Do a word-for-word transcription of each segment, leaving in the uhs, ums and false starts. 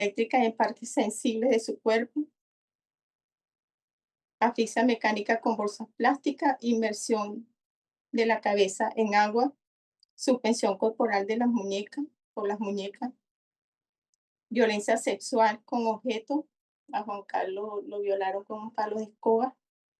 eléctrica en partes sensibles de su cuerpo, asfixia mecánica con bolsas plásticas, inmersión de la cabeza en agua, suspensión corporal de las muñecas por las muñecas, violencia sexual con objetos. A Juan Carlos lo violaron con un palo de escoba,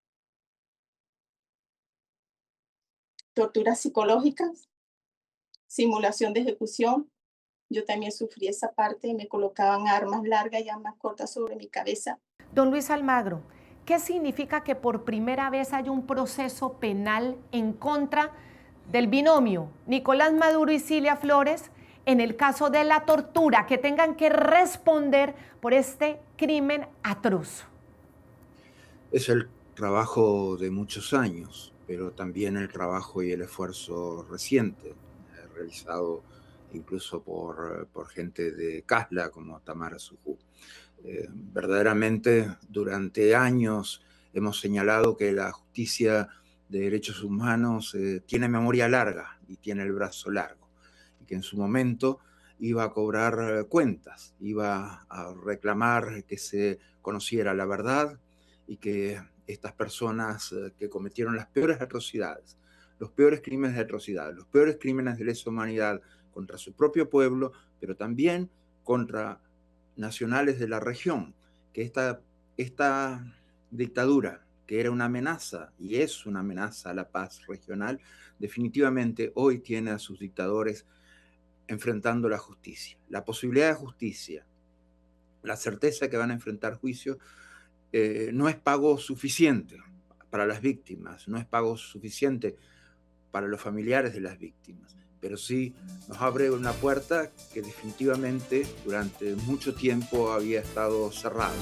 torturas psicológicas, simulación de ejecución. Yo también sufrí esa parte, me colocaban armas largas y armas cortas sobre mi cabeza. Don Luis Almagro, ¿qué significa que por primera vez haya un proceso penal en contra del binomio Nicolás Maduro y Cilia Flores en el caso de la tortura, que tengan que responder por este crimen atroz? Es el trabajo de muchos años, pero también el trabajo y el esfuerzo reciente, eh, realizado incluso por, por gente de Casla como Tamara Sujú. Eh, verdaderamente, durante años hemos señalado que la justicia de derechos humanos eh, tiene memoria larga y tiene el brazo largo, y que en su momento iba a cobrar cuentas, iba a reclamar que se conociera la verdad y que estas personas eh, que cometieron las peores atrocidades, los peores crímenes de atrocidad, los peores crímenes de lesa humanidad contra su propio pueblo, pero también contra nacionales de la región, que esta, esta dictadura, que era una amenaza y es una amenaza a la paz regional, definitivamente hoy tiene a sus dictadores enfrentando la justicia. La posibilidad de justicia, la certeza que van a enfrentar juicio, eh, no es pago suficiente para las víctimas, no es pago suficiente para los familiares de las víctimas, pero sí nos abre una puerta que definitivamente durante mucho tiempo había estado cerrada.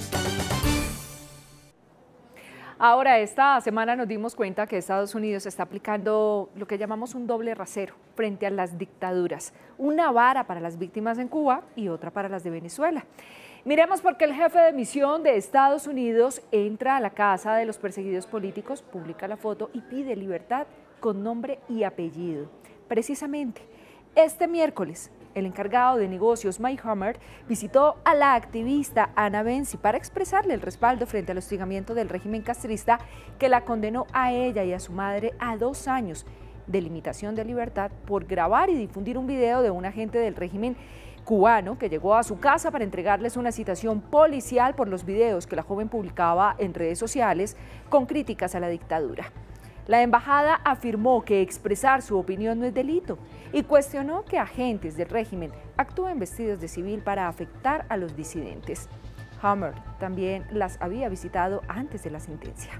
Ahora, esta semana nos dimos cuenta que Estados Unidos está aplicando lo que llamamos un doble rasero frente a las dictaduras, una vara para las víctimas en Cuba y otra para las de Venezuela. Miremos por qué el jefe de misión de Estados Unidos entra a la casa de los perseguidos políticos, publica la foto y pide libertad con nombre y apellido. Precisamente, este miércoles, el encargado de negocios Mike Hammer visitó a la activista Ana Benzi para expresarle el respaldo frente al hostigamiento del régimen castrista que la condenó a ella y a su madre a dos años de limitación de libertad por grabar y difundir un video de un agente del régimen cubano que llegó a su casa para entregarles una citación policial por los videos que la joven publicaba en redes sociales con críticas a la dictadura. La embajada afirmó que expresar su opinión no es delito y cuestionó que agentes del régimen actúen vestidos de civil para afectar a los disidentes. Hammer también las había visitado antes de la sentencia.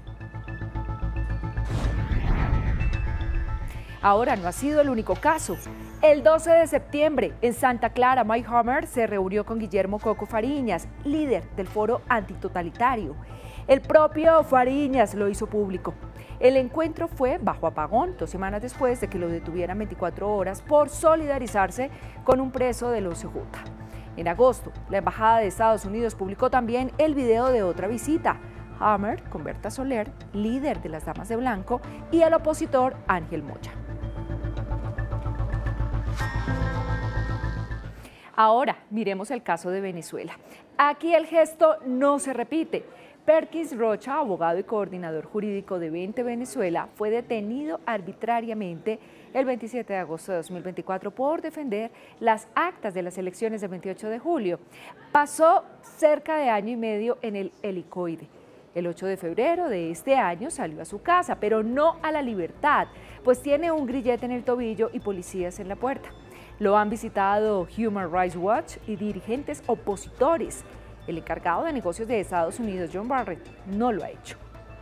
Ahora no ha sido el único caso. El doce de septiembre, en Santa Clara, Mike Hammer se reunió con Guillermo Coco Fariñas, líder del Foro Antitotalitario. El propio Fariñas lo hizo público. El encuentro fue bajo apagón, dos semanas después de que lo detuvieran veinticuatro horas por solidarizarse con un preso del O C J. En agosto, la Embajada de Estados Unidos publicó también el video de otra visita. Hammer con Berta Soler, líder de las Damas de Blanco, y el opositor Ángel Moya. Ahora, miremos el caso de Venezuela. Aquí el gesto no se repite. Perkins Rocha, abogado y coordinador jurídico de Vente Venezuela, fue detenido arbitrariamente el veintisiete de agosto de dos mil veinticuatro por defender las actas de las elecciones del veintiocho de julio. Pasó cerca de año y medio en el helicoide. El ocho de febrero de este año salió a su casa, pero no a la libertad, pues tiene un grillete en el tobillo y policías en la puerta. Lo han visitado Human Rights Watch y dirigentes opositores. El encargado de negocios de Estados Unidos, John Barrett, no lo ha hecho.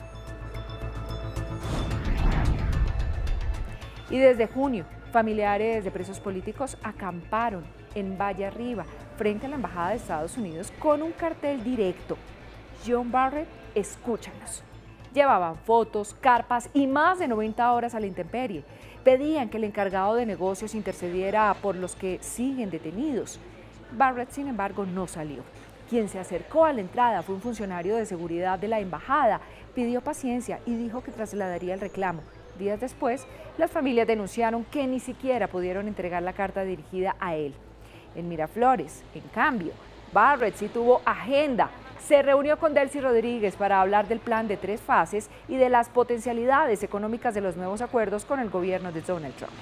Y desde junio, familiares de presos políticos acamparon en Valle Arriba, frente a la Embajada de Estados Unidos, con un cartel directo: John Barrett, escúchanos. Llevaban fotos, carpas y más de noventa horas a la intemperie. Pedían que el encargado de negocios intercediera por los que siguen detenidos. Barrett, sin embargo, no salió. Quien se acercó a la entrada fue un funcionario de seguridad de la embajada, pidió paciencia y dijo que trasladaría el reclamo. Días después, las familias denunciaron que ni siquiera pudieron entregar la carta dirigida a él. En Miraflores, en cambio, Barrett sí tuvo agenda. Se reunió con Delcy Rodríguez para hablar del plan de tres fases y de las potencialidades económicas de los nuevos acuerdos con el gobierno de Donald Trump.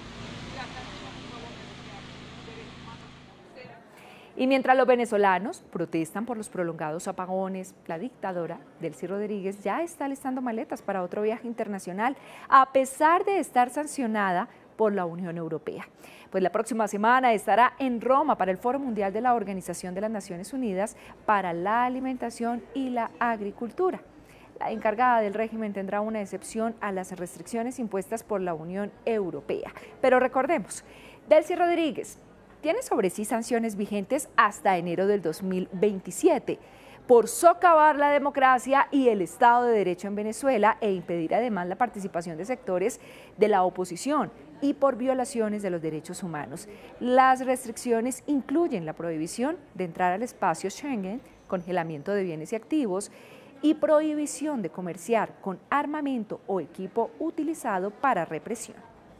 Y mientras los venezolanos protestan por los prolongados apagones, la dictadora Delcy Rodríguez ya está listando maletas para otro viaje internacional, a pesar de estar sancionada por la Unión Europea. Pues la próxima semana estará en Roma para el Foro Mundial de la Organización de las Naciones Unidas para la Alimentación y la Agricultura. La encargada del régimen tendrá una excepción a las restricciones impuestas por la Unión Europea. Pero recordemos, Delcy Rodríguez tiene sobre sí sanciones vigentes hasta enero del dos mil veintisiete por socavar la democracia y el Estado de Derecho en Venezuela e impedir además la participación de sectores de la oposición y por violaciones de los derechos humanos. Las restricciones incluyen la prohibición de entrar al espacio Schengen, congelamiento de bienes y activos y prohibición de comerciar con armamento o equipo utilizado para represión.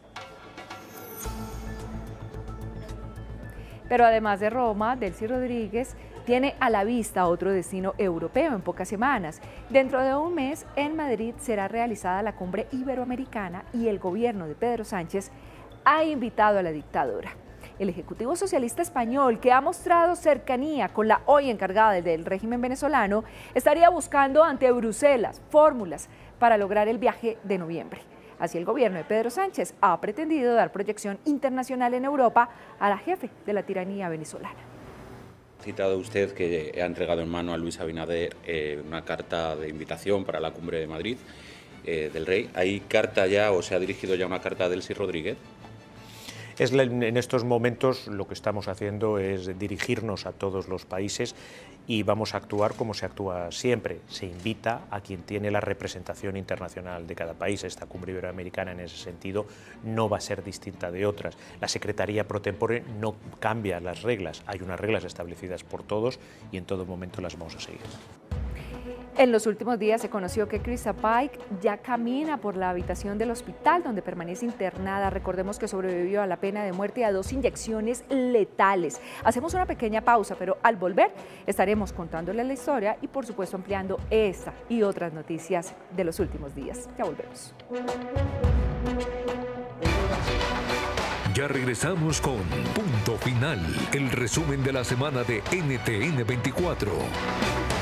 Pero además de Roma, Delcy Rodríguez tiene a la vista otro destino europeo en pocas semanas. Dentro de un mes, en Madrid será realizada la cumbre iberoamericana y el gobierno de Pedro Sánchez ha invitado a la dictadora. El Ejecutivo Socialista Español, que ha mostrado cercanía con la hoy encargada del régimen venezolano, estaría buscando ante Bruselas fórmulas para lograr el viaje de noviembre. Así el gobierno de Pedro Sánchez ha pretendido dar proyección internacional en Europa a la jefe de la tiranía venezolana. Ha citado usted que ha entregado en mano a Luis Abinader eh, una carta de invitación para la cumbre de Madrid eh, del Rey. ¿Hay carta ya o se ha dirigido ya una carta a Delcy Rodríguez? Es la, en estos momentos lo que estamos haciendo es dirigirnos a todos los países y vamos a actuar como se actúa siempre. Se invita a quien tiene la representación internacional de cada país. Esta cumbre iberoamericana en ese sentido no va a ser distinta de otras. La Secretaría Pro Tempore no cambia las reglas. Hay unas reglas establecidas por todos y en todo momento las vamos a seguir. En los últimos días se conoció que Krista Pike ya camina por la habitación del hospital donde permanece internada. Recordemos que sobrevivió a la pena de muerte y a dos inyecciones letales. Hacemos una pequeña pausa, pero al volver estaremos contándoles la historia y por supuesto ampliando esta y otras noticias de los últimos días. Ya volvemos. Ya regresamos con Punto Final, el resumen de la semana de N T N veinticuatro.